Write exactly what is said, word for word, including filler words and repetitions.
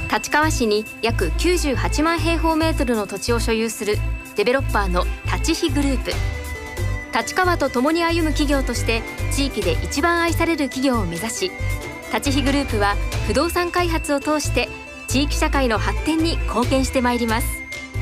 立川市に約きゅうじゅうはちまんへいほうメートルの土地を所有するデベロッパーの立飛グループ。立川と共に歩む企業として地域で一番愛される企業を目指し、立飛グループは不動産開発を通して地域社会の発展に貢献してまいります。